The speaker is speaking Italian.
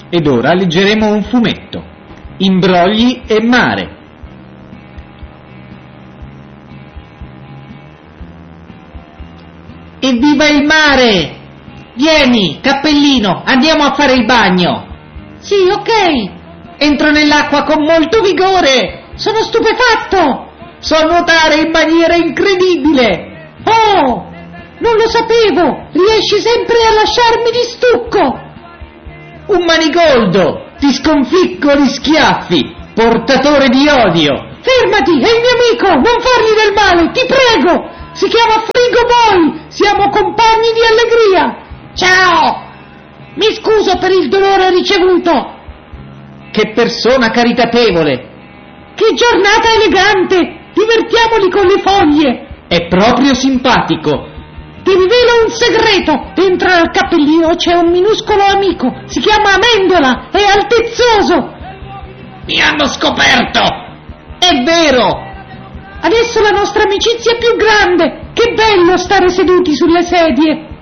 Ed ora leggeremo un fumetto, Imbrogli e mare. Evviva il mare! Vieni, cappellino, andiamo a fare il bagno. Sì, ok. Entro nell'acqua con molto vigore. Sono stupefatto. So nuotare in maniera incredibile. Oh, non lo sapevo. Riesci sempre a lasciarmi di stucco. Un manigoldo, ti sconficco di schiaffi, portatore di odio. Fermati, è il mio amico, non fargli del male, ti prego. Si chiama Frigo Boy, siamo compagni di allegria. Ciao! Mi scuso per il dolore ricevuto. Che persona caritatevole. Che giornata elegante, divertiamoli con le foglie. È proprio simpatico. Ti rivelo un segreto, dentro al cappellino c'è un minuscolo amico, si chiama Amendola, è altezzoso. Mi hanno scoperto. È vero. Adesso la nostra amicizia è più grande. Che bello stare seduti sulle sedie.